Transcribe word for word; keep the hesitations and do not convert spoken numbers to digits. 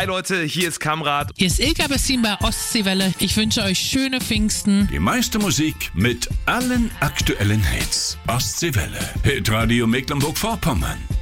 Hi Leute, hier ist Kamrat. Hier ist Ilka Bessin bei Ostseewelle. Ich wünsche euch schöne Pfingsten. Die meiste Musik mit allen aktuellen Hits. Ostseewelle. Hitradio Mecklenburg-Vorpommern.